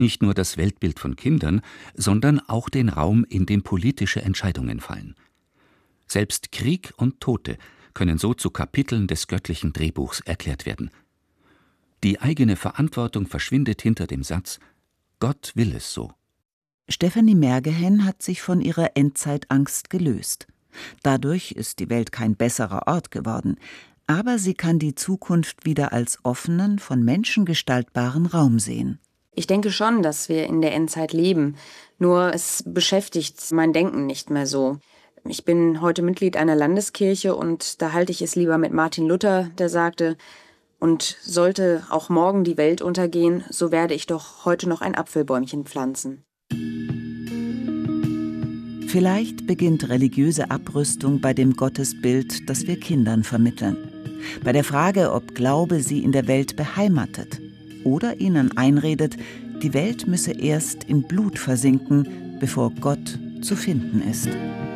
Nicht nur das Weltbild von Kindern, sondern auch den Raum, in dem politische Entscheidungen fallen. Selbst Krieg und Tote können so zu Kapiteln des göttlichen Drehbuchs erklärt werden. Die eigene Verantwortung verschwindet hinter dem Satz: Gott will es so. Stefanie Mergehen hat sich von ihrer Endzeitangst gelöst. Dadurch ist die Welt kein besserer Ort geworden, aber sie kann die Zukunft wieder als offenen, von Menschen gestaltbaren Raum sehen. Ich denke schon, dass wir in der Endzeit leben, nur es beschäftigt mein Denken nicht mehr so. Ich bin heute Mitglied einer Landeskirche und da halte ich es lieber mit Martin Luther, der sagte: Und sollte auch morgen die Welt untergehen, so werde ich doch heute noch ein Apfelbäumchen pflanzen. Vielleicht beginnt religiöse Abrüstung bei dem Gottesbild, das wir Kindern vermitteln. Bei der Frage, ob Glaube sie in der Welt beheimatet oder ihnen einredet, die Welt müsse erst in Blut versinken, bevor Gott zu finden ist.